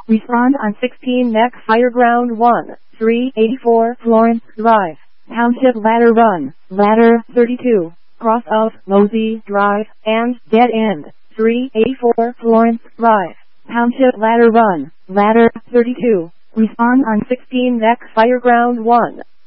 Respond on 16 Neck Fireground 1, 384 Florence Drive, Township Ladder Run, Ladder 32, cross of Mosey Drive, and Dead End, 384 Florence Drive, Township Ladder Run, Ladder 32. Respond on 16 Neck Fireground 1.